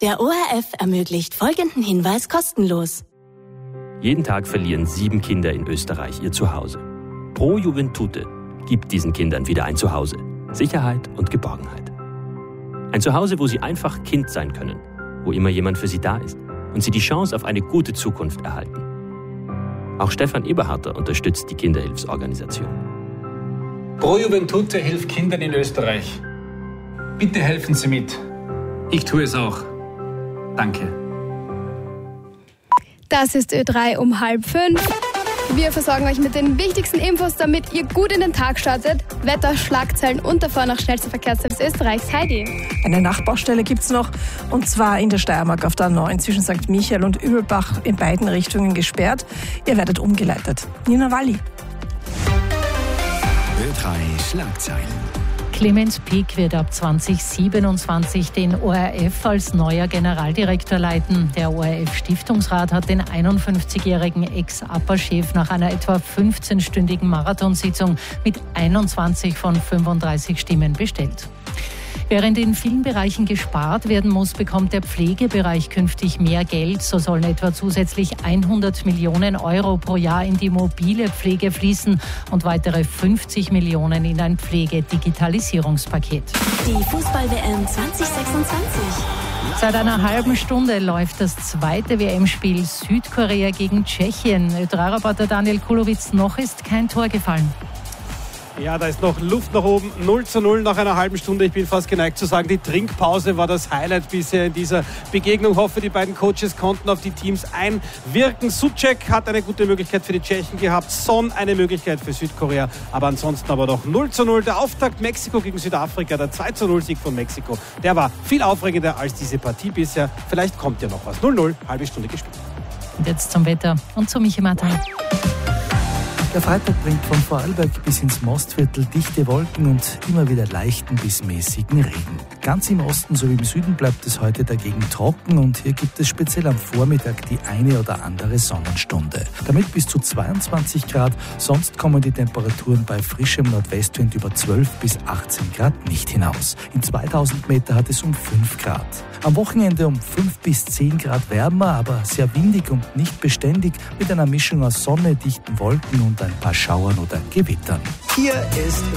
Der ORF ermöglicht folgenden Hinweis kostenlos. Jeden Tag verlieren 7 Kinder in Österreich ihr Zuhause. Pro Juventute gibt diesen Kindern wieder ein Zuhause. Sicherheit und Geborgenheit. Ein Zuhause, wo sie einfach Kind sein können, wo immer jemand für sie da ist und sie die Chance auf eine gute Zukunft erhalten. Auch Stefan Eberharter unterstützt die Kinderhilfsorganisation. Pro Juventute hilft Kindern in Österreich. Bitte helfen Sie mit. Ich tue es auch. Danke. Das ist Ö3 um 4:30. Wir versorgen euch mit den wichtigsten Infos, damit ihr gut in den Tag startet. Wetter, Schlagzeilen und davor noch schnellste Verkehrsservice Österreichs. Heidi. Eine Nachbaustelle gibt's noch, und zwar in der Steiermark auf der A9 zwischen St. Michael und Übelbach, in beiden Richtungen gesperrt. Ihr werdet umgeleitet. Nina Walli. Ö3 Schlagzeilen. Clemens Pick wird ab 2027 den ORF als neuer Generaldirektor leiten. Der ORF-Stiftungsrat hat den 51-jährigen Ex-APA-Chef nach einer etwa 15-stündigen Marathonsitzung mit 21 von 35 Stimmen bestellt. Während in vielen Bereichen gespart werden muss, bekommt der Pflegebereich künftig mehr Geld. So sollen etwa zusätzlich 100 Millionen Euro pro Jahr in die mobile Pflege fließen und weitere 50 Millionen in ein Pflegedigitalisierungspaket. Die Fußball-WM 2026. Seit einer halben Stunde läuft das zweite WM-Spiel Südkorea gegen Tschechien. Ö3-Reporter Daniel Kulowitz, noch ist kein Tor gefallen. Ja, da ist noch Luft nach oben. 0:0 nach einer halben Stunde. Ich bin fast geneigt zu sagen, die Trinkpause war das Highlight bisher in dieser Begegnung. Ich hoffe, die beiden Coaches konnten auf die Teams einwirken. Souček hat eine gute Möglichkeit für die Tschechen gehabt. Son eine Möglichkeit für Südkorea. Aber ansonsten aber doch 0:0. Der Auftakt Mexiko gegen Südafrika, der 2:0-Sieg von Mexiko, der war viel aufregender als diese Partie bisher. Vielleicht kommt ja noch was. 0:0, halbe Stunde gespielt. Und jetzt zum Wetter und zu Michi Martin. Der Freitag bringt von Vorarlberg bis ins Mostviertel dichte Wolken und immer wieder leichten bis mäßigen Regen. Ganz im Osten sowie im Süden bleibt es heute dagegen trocken und hier gibt es speziell am Vormittag die eine oder andere Sonnenstunde. Damit bis zu 22 Grad, sonst kommen die Temperaturen bei frischem Nordwestwind über 12 bis 18 Grad nicht hinaus. In 2000 Meter hat es um 5 Grad. Am Wochenende um 5 bis 10 Grad wärmer, aber sehr windig und nicht beständig mit einer Mischung aus Sonne, dichten Wolken und ein paar Schauern oder Gewittern. Hier ist